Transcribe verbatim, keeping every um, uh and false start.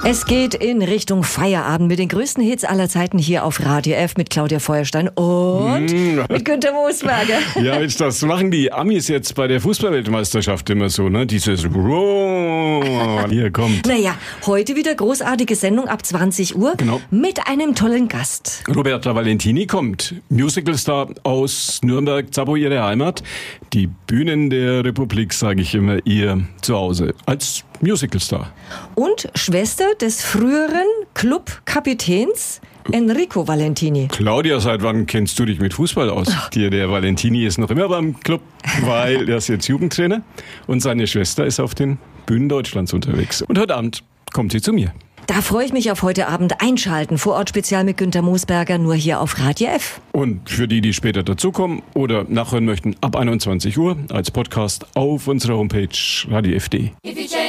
Es geht in Richtung Feierabend mit den größten Hits aller Zeiten hier auf Radio F mit Claudia Feuerstein und mm. mit Günther Moosberger. Ja, Mensch, das machen die Amis jetzt bei der Fußballweltmeisterschaft immer so, ne? Dieses Hier kommt. Naja, heute wieder großartige Sendung ab zwanzig Uhr genau. mit einem tollen Gast. Roberta Valentini kommt, Musicalstar aus Nürnberg, Zappo, ihre Heimat. Die Bühnen der Republik, sage ich immer, ihr Zuhause als Musicalstar. Und Schwester des früheren Clubkapitäns Enrico Valentini. Claudia, seit wann kennst du dich mit Fußball aus? Der, der Valentini ist noch immer beim Club, weil er ist jetzt Jugendtrainer und seine Schwester ist auf den Bühnen Deutschlands unterwegs. Und heute Abend kommt sie zu mir. Da freue ich mich auf heute Abend. Einschalten. Vorort-Spezial mit Günther Moosberger, nur hier auf Radio F. Und für die, die später dazukommen oder nachhören möchten, ab einundzwanzig Uhr als Podcast auf unserer Homepage radio f punkt d e.